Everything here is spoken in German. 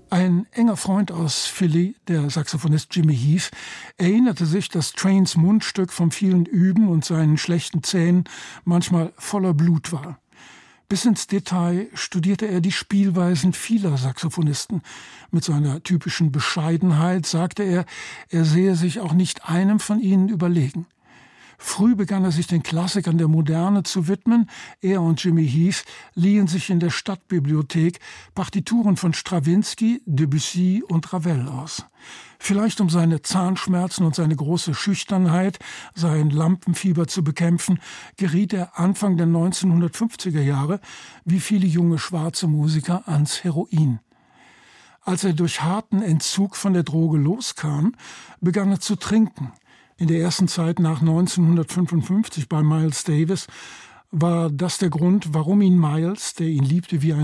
Ein enger Freund aus Philly, der Saxophonist Jimmy Heath, erinnerte sich, dass Trains Mundstück vom vielen Üben und seinen schlechten Zähnen manchmal voller Blut war. Bis ins Detail studierte er die Spielweisen vieler Saxophonisten. Mit seiner typischen Bescheidenheit sagte er sehe sich auch nicht einem von ihnen überlegen. Früh begann er sich den Klassikern der Moderne zu widmen. Er und Jimmy Heath liehen sich in der Stadtbibliothek Partituren von Strawinsky, Debussy und Ravel aus. Vielleicht um seine Zahnschmerzen und seine große Schüchternheit, sein Lampenfieber zu bekämpfen, geriet er Anfang der 1950er Jahre, wie viele junge schwarze Musiker, ans Heroin. Als er durch harten Entzug von der Droge loskam, begann er zu trinken. In der ersten Zeit nach 1955 bei Miles Davis war das der Grund, warum ihn Miles, der ihn liebte wie ein